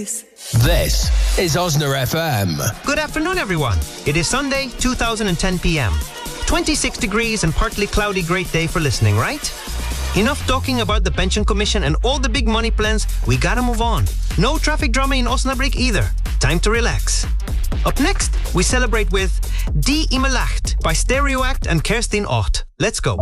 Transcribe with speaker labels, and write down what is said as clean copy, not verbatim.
Speaker 1: This is Osner FM.
Speaker 2: Good afternoon, everyone. It is Sunday, 2010 p.m. 26 degrees and partly cloudy, great day for listening, right? Enough talking about the Pension Commission and all the big money plans. We gotta move on. No traffic drama in Osnabrück either. Time to relax. Up next, we celebrate with Die Imelacht by Stereo Act and Kerstin Ott. Let's go.